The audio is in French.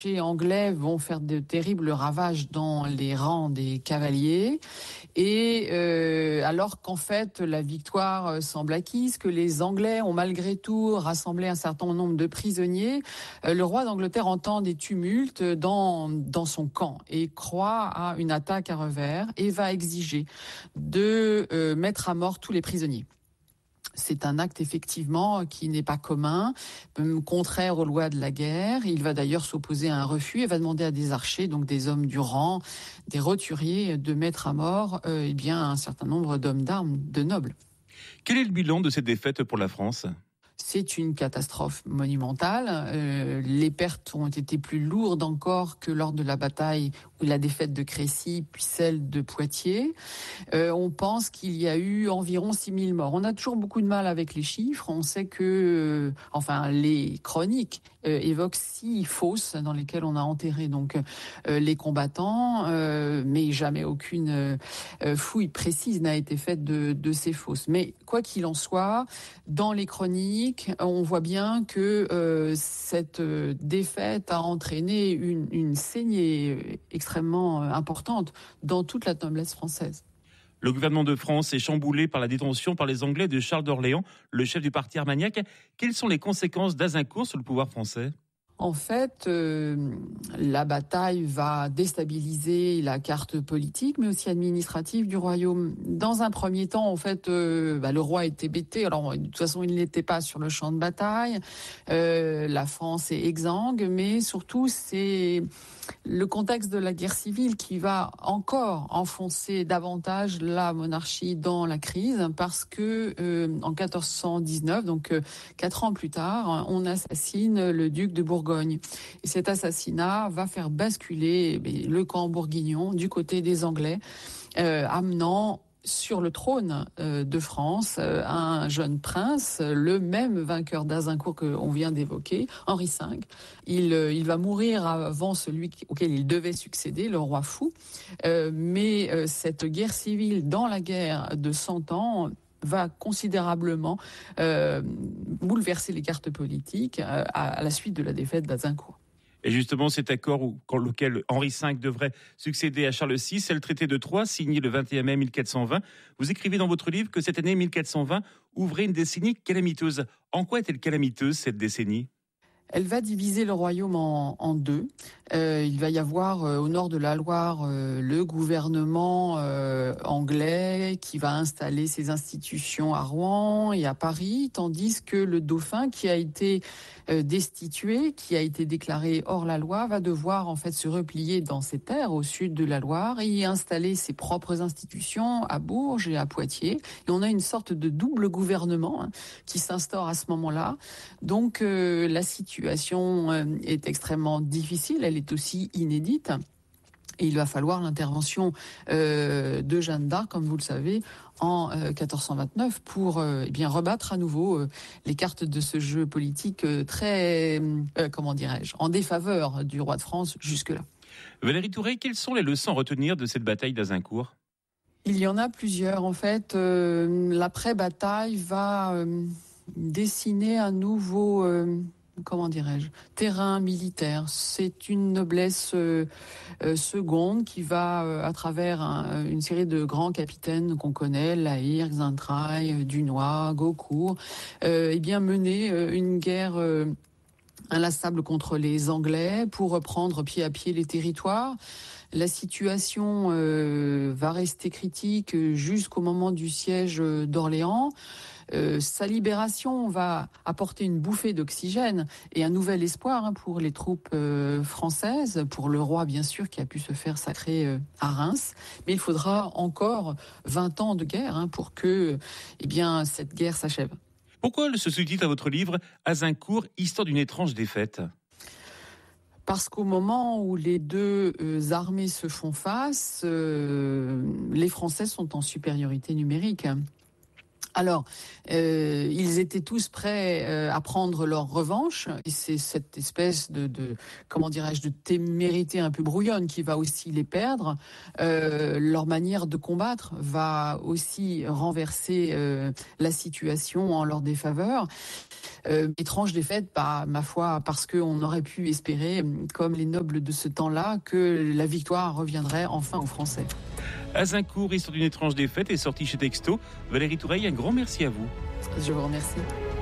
Les Anglais vont faire de terribles ravages dans les rangs des cavaliers et alors qu'en fait la victoire semble acquise, que les Anglais ont malgré tout rassemblé un certain nombre de prisonniers, le roi d'Angleterre entend des tumultes dans son camp et croit à une attaque à revers et va exiger de mettre à mort tous les prisonniers. C'est un acte effectivement qui n'est pas commun, contraire aux lois de la guerre. Il va d'ailleurs s'opposer à un refus et va demander à des archers, donc des hommes du rang, des roturiers, de mettre à mort un certain nombre d'hommes d'armes, de nobles. Quel est le bilan de cette défaite pour la France ? C'est une catastrophe monumentale. Les pertes ont été plus lourdes encore que lors de la bataille ou la défaite de Crécy, puis celle de Poitiers. On pense qu'il y a eu environ 6000 morts. On a toujours beaucoup de mal avec les chiffres. On sait que, les chroniques évoquent 6 fosses dans lesquelles on a enterré donc les combattants, mais jamais aucune fouille précise n'a été faite de ces fosses. Mais quoi qu'il en soit, dans les chroniques, on voit bien que cette défaite a entraîné une saignée extrêmement importante dans toute la noblesse française. Le gouvernement de France est chamboulé par la détention par les Anglais de Charles d'Orléans, le chef du parti Armagnac. Quelles sont les conséquences d'Azincourt sur le pouvoir français ? En fait, la bataille va déstabiliser la carte politique, mais aussi administrative du royaume. Dans un premier temps, en fait, le roi était bêté. Alors, de toute façon, il n'était pas sur le champ de bataille. La France est exsangue, mais surtout, c'est le contexte de la guerre civile qui va encore enfoncer davantage la monarchie dans la crise, parce que en 1419, donc 4 ans plus tard, on assassine le duc de Bourgogne. Et cet assassinat va faire basculer le camp bourguignon du côté des Anglais, amenant sur le trône de France un jeune prince, le même vainqueur d'Azincourt qu'on vient d'évoquer, Henri V. Il va mourir avant celui auquel il devait succéder, le roi fou. Mais cette guerre civile dans la guerre de 100 ans va considérablement bouleverser les cartes politiques à la suite de la défaite d'Azincourt. Et justement, cet accord auquel Henri V devrait succéder à Charles VI, c'est le traité de Troyes, signé le 21 mai 1420. Vous écrivez dans votre livre que cette année 1420 ouvrait une décennie calamiteuse. En quoi est-elle calamiteuse, cette décennie ? Elle va diviser le royaume en deux. Il va y avoir au nord de la Loire le gouvernement anglais qui va installer ses institutions à Rouen et à Paris, tandis que le dauphin qui a été destitué, qui a été déclaré hors la loi, va devoir en fait se replier dans ses terres au sud de la Loire et y installer ses propres institutions à Bourges et à Poitiers. Et on a une sorte de double gouvernement qui s'instaure à ce moment-là. Donc la situation est extrêmement difficile, elle est aussi inédite. Et il va falloir l'intervention de Jeanne d'Arc, comme vous le savez, en 1429 pour rebattre à nouveau les cartes de ce jeu politique très, en défaveur du roi de France jusque-là. Valérie Touré, quelles sont les leçons à retenir de cette bataille d'Azincourt ? Il y en a plusieurs. En fait, l'après-bataille va dessiner un nouveau... terrain militaire. C'est une noblesse seconde qui va, à travers une série de grands capitaines qu'on connaît, La Hire, Xaintrailles, Dunois, Gaucourt, mener une guerre inlassable contre les Anglais pour reprendre pied à pied les territoires. La situation va rester critique jusqu'au moment du siège d'Orléans. Sa libération va apporter une bouffée d'oxygène et un nouvel espoir pour les troupes françaises, pour le roi bien sûr qui a pu se faire sacrer à Reims. Mais il faudra encore 20 ans de guerre pour que cette guerre s'achève. Pourquoi se sous-titre à votre livre « Azincourt, histoire d'une étrange défaite » ? Parce qu'au moment où les deux armées se font face, les Français sont en supériorité numérique. Alors, ils étaient tous prêts à prendre leur revanche. Et c'est cette espèce de comment dirais-je, de témérité un peu brouillonne qui va aussi les perdre. Leur manière de combattre va aussi renverser la situation en leur défaveur. Étrange défaite, ma foi, parce qu'on aurait pu espérer, comme les nobles de ce temps-là, que la victoire reviendrait enfin aux Français. Azincourt, histoire d'une étrange défaite, est sorti chez Texto. Valérie Toureille, un grand merci à vous. Je vous remercie.